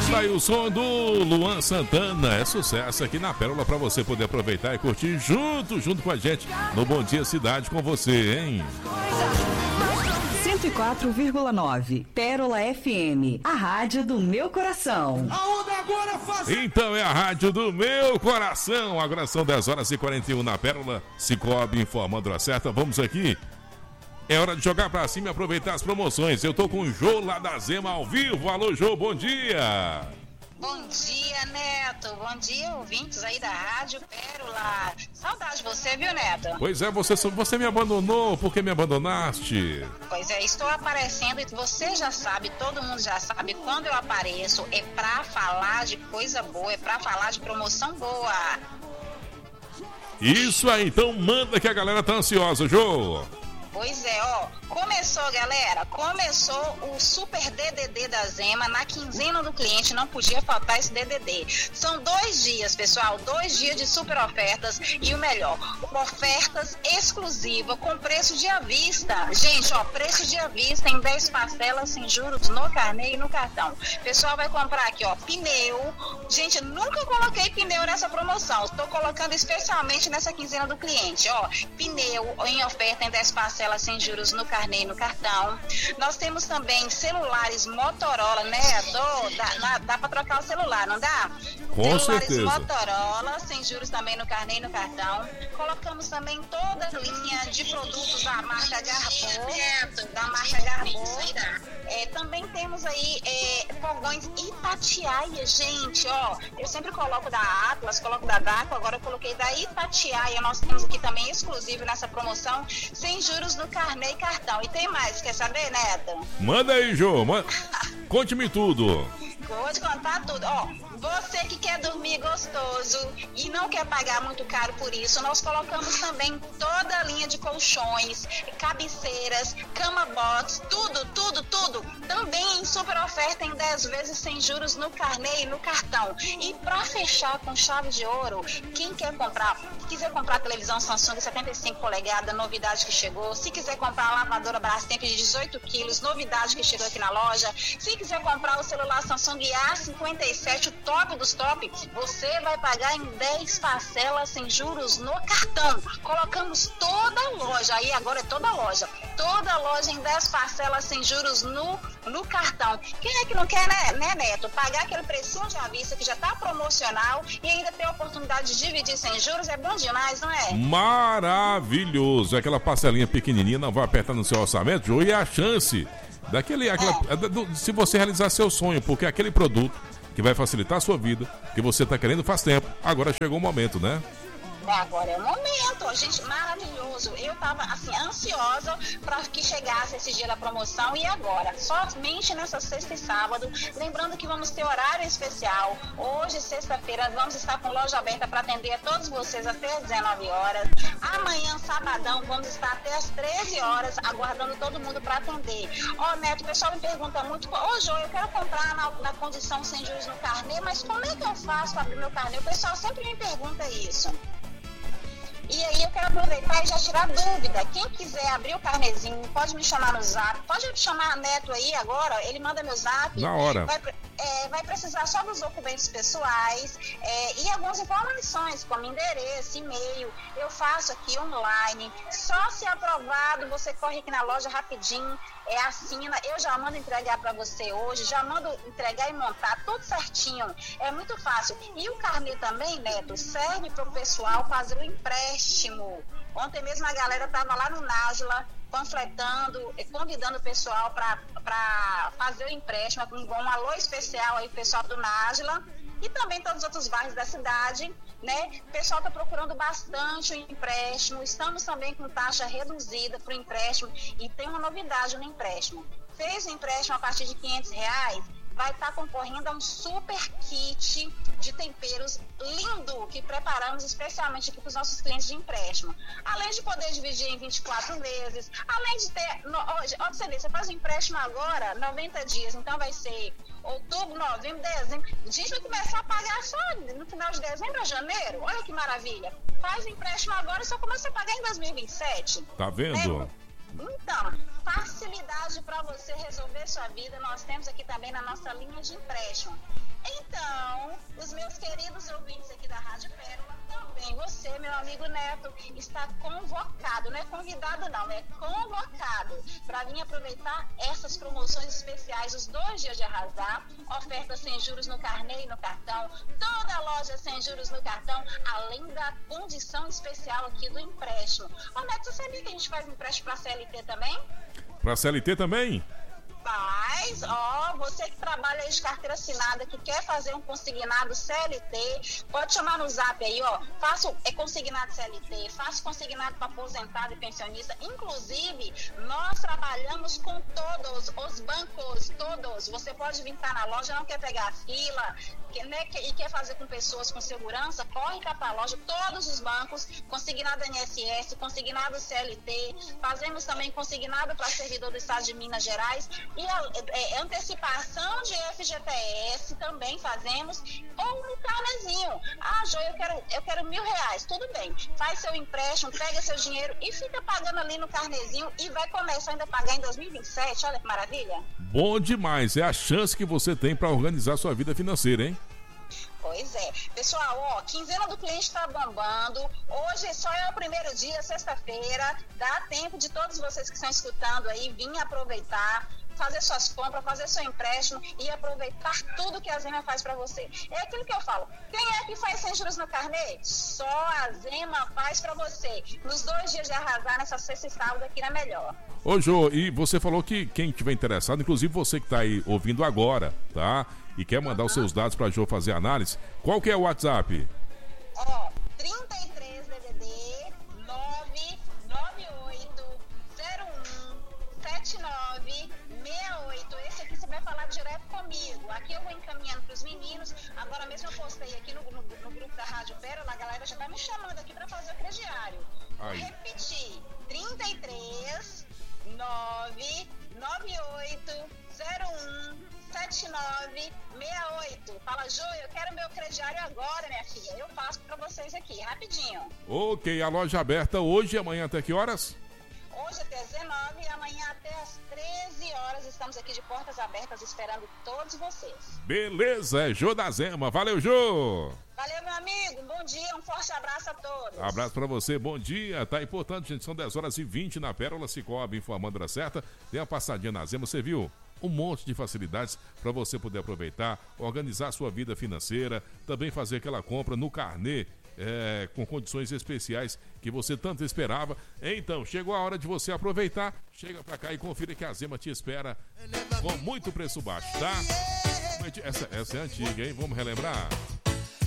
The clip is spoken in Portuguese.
Tá aí o som do Luan Santana. É sucesso aqui na Pérola pra você poder aproveitar e curtir junto com a gente no Bom Dia Cidade com você, hein? 104,9 Pérola FM, a rádio do meu coração. Então é a rádio do meu coração. Agora são 10h41 na Pérola. Cicobi informando a certa. Vamos aqui. É hora de jogar pra cima e aproveitar as promoções. Eu tô com o Jô lá da Zema ao vivo. Alô, Jô, bom dia. Bom dia, Neto. Bom dia, ouvintes aí da Rádio Pérola. Saudade de você, viu, Neto? Pois é, você me abandonou. Por que me abandonaste? Pois é, estou aparecendo e você já sabe, todo mundo já sabe, quando eu apareço é pra falar de coisa boa, é pra falar de promoção boa. Isso aí, então manda que a galera tá ansiosa, Jô. Pois é, ó, começou, galera, começou o Super DDD da Zema na quinzena do cliente, não podia faltar esse DDD. São 2 dias, pessoal, 2 dias de super ofertas e o melhor, ofertas exclusivas com preço de à vista. Gente, ó, preço de à vista em 10 parcelas sem juros no carnê e no cartão. Pessoal vai comprar aqui, ó, pneu. Gente, nunca coloquei pneu nessa promoção, estou colocando especialmente nessa quinzena do cliente, ó, pneu em oferta em 10 parcelas sem juros no carnê e no cartão. Nós temos também celulares Motorola, né? Dá para trocar o celular, não dá? Com celulares certeza. Motorola, sem juros também no carnê e no cartão. Colocamos também toda a linha de produtos da marca Garbô. Também temos aí fogões Itatiaia, gente, ó. Eu sempre coloco da Atlas, coloco da Daco, agora eu coloquei da Itatiaia. Nós temos aqui também exclusivo nessa promoção, sem juros no carnê e cartão. E tem mais, quer saber, Neto? Manda aí, Jô, conte-me tudo. Vou te contar tudo, ó. Você que quer dormir gostoso e não quer pagar muito caro por isso, nós colocamos também toda a linha de colchões, cabeceiras, cama box, tudo. Também em super oferta em 10 vezes sem juros no carnê e no cartão. E para fechar com chave de ouro, quem quiser comprar televisão Samsung 75 polegadas, novidade que chegou. Se quiser comprar a lavadora Brastemp de 18 quilos, novidade que chegou aqui na loja. Se quiser comprar o celular Samsung A57, o top dos top, você vai pagar em 10 parcelas sem juros no cartão. Colocamos toda a loja, aí agora é toda a loja em 10 parcelas sem juros no cartão. Quem é que não quer, né, Neto? Pagar aquele precinho de à vista que já tá promocional e ainda ter a oportunidade de dividir sem juros é bom demais, não é? Maravilhoso. Aquela parcelinha pequenininha não vai apertar no seu orçamento, Jô, e a chance se você realizar seu sonho, porque é aquele produto que vai facilitar a sua vida, que você está querendo faz tempo. Agora chegou o momento, né? Agora é o momento, gente, maravilhoso. Eu tava, assim, ansiosa para que chegasse esse dia da promoção e agora, somente nessa sexta e sábado, lembrando que vamos ter horário especial. Hoje, sexta-feira, vamos estar com loja aberta para atender a todos vocês até às 19 horas. Amanhã, sabadão, vamos estar até às 13 horas, aguardando todo mundo para atender. Ó, Neto, o pessoal me pergunta muito, Jô, eu quero comprar na condição sem juros no carnê, mas como é que eu faço para abrir meu carnê? O pessoal sempre me pergunta isso. E aí eu quero aproveitar e já tirar dúvida. Quem quiser abrir o carnezinho, pode me chamar no zap. Pode chamar Neto aí agora, ele manda meu zap. Na hora. Vai precisar só dos documentos pessoais e algumas informações, como endereço, e-mail. Eu faço aqui online. Só se aprovado, você corre aqui na loja rapidinho, assina. Eu já mando entregar para você hoje, já mando entregar e montar, tudo certinho. É muito fácil. E o carnê também, Neto, serve para o pessoal fazer o empréstimo. Ontem mesmo a galera estava lá no Nájula, panfletando, convidando o pessoal para fazer o empréstimo, com um alô especial aí, o pessoal do Nájula, e também todos os outros bairros da cidade, né? O pessoal está procurando bastante o empréstimo, estamos também com taxa reduzida para o empréstimo, e tem uma novidade no empréstimo. Fez o empréstimo a partir de R$500, vai estar concorrendo a um super kit de temperos lindo que preparamos especialmente aqui para os nossos clientes de empréstimo. Além de poder dividir em 24 vezes, além de ter... Ó, você faz o empréstimo agora, 90 dias, então vai ser outubro, novembro, dezembro. A gente vai começar a pagar só no final de dezembro a janeiro. Olha que maravilha. Faz o empréstimo agora e só começa a pagar em 2027. Tá vendo? Né? Então, facilidade para você resolver sua vida, nós temos aqui também na nossa linha de empréstimo. Então, os meus queridos ouvintes aqui da Rádio Pérola, também você, meu amigo Neto, está convocado, não é convidado não, é convocado para vir aproveitar essas promoções especiais, os 2 dias de Arrasar, oferta sem juros no carnê e no cartão, toda a loja sem juros no cartão, além da condição especial aqui do empréstimo. Ô Neto, você sabia que a gente faz empréstimo para CLT também? Para CLT também? Mas, você que trabalha aí de carteira assinada, que quer fazer um consignado CLT, pode chamar no zap aí, faço consignado CLT, faço consignado para aposentado e pensionista. Inclusive, nós trabalhamos com todos os bancos, todos. Você pode vir cá na loja, não quer pegar a fila, e quer fazer com pessoas com segurança, corre cá para a loja, todos os bancos, consignado INSS, consignado CLT, fazemos também consignado para servidor do Estado de Minas Gerais, e a antecipação de FGTS também fazemos, ou no carnezinho. Jo, eu quero R$1.000, tudo bem, faz seu empréstimo, pega seu dinheiro e fica pagando ali no carnezinho e vai começar ainda a pagar em 2027, olha que maravilha. Bom demais, é a chance que você tem para organizar sua vida financeira, hein? Pois é. Pessoal, quinzena do cliente está bombando. Hoje só é o primeiro dia, sexta-feira. Dá tempo de todos vocês que estão escutando aí vir aproveitar, fazer suas compras, fazer seu empréstimo e aproveitar tudo que a Zema faz para você. É aquilo que eu falo. Quem é que faz sem juros no carnê? Só a Zema faz para você. Nos 2 dias de Arrasar, nessa sexta e sábado aqui na Melhor. Ô, Jô, e você falou que quem tiver interessado, inclusive você que está aí ouvindo agora, tá? E quer mandar os seus dados para a Jô fazer análise, qual que é o WhatsApp? 33 DDD 998017968. Esse aqui você vai falar direto comigo. Aqui eu vou encaminhando para os meninos. Agora mesmo eu postei aqui no grupo da Rádio Pérola, a galera já tá me chamando aqui para fazer o crediário. Vou repetir: 33 998017968. Fala, Jô, eu quero meu crediário agora, minha filha. Eu faço pra vocês aqui, rapidinho. Ok, a loja aberta hoje e amanhã até que horas? Hoje até 19 e amanhã até as 13 horas. Estamos aqui de portas abertas esperando todos vocês. Beleza, é Jô da Zema. Valeu, Jô! Valeu, meu amigo. Bom dia, um forte abraço a todos. Abraço pra você, bom dia. Tá importante, gente, são 10h20 na Pérola Cicobi, informando a hora certa. Tem uma passadinha na Zema, você viu? Um monte de facilidades para você poder aproveitar, organizar sua vida financeira, também fazer aquela compra no carnê, com condições especiais que você tanto esperava. Então, chegou a hora de você aproveitar. Chega pra cá e confira que a Zema te espera com muito preço baixo, tá? Essa é antiga, hein? Vamos relembrar?